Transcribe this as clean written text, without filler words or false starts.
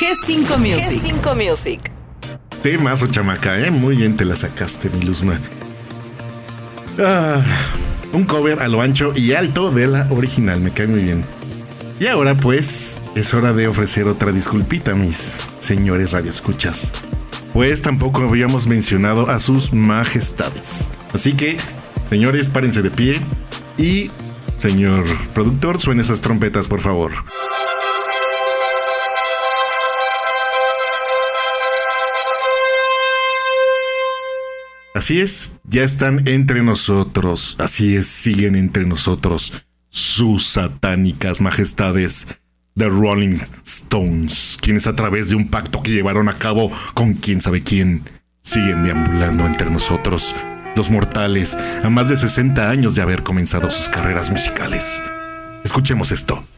G5 Music. G5 Music. Temazo, chamaca, muy bien te la sacaste, mi Luzma. Un cover a lo ancho y alto de la original, me cae muy bien. Y ahora pues es hora de ofrecer otra disculpita, mis señores radioescuchas, pues tampoco habíamos mencionado a sus majestades. Así que, señores, párense de pie y, señor productor, suene esas trompetas, por favor. Así es, ya están entre nosotros. Así es, siguen entre nosotros sus satánicas majestades, The Rolling Stones, quienes a través de un pacto que llevaron a cabo con quién sabe quién, siguen deambulando entre nosotros, los mortales, a más de 60 años de haber comenzado sus carreras musicales. Escuchemos esto.